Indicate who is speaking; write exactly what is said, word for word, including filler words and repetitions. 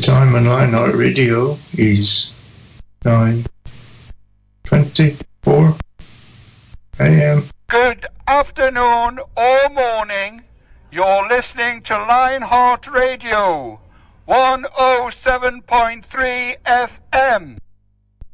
Speaker 1: time on Lionheart Radio is nine twenty-four a m.
Speaker 2: Good afternoon or morning. You're listening to Lionheart Radio, one oh seven point three F M.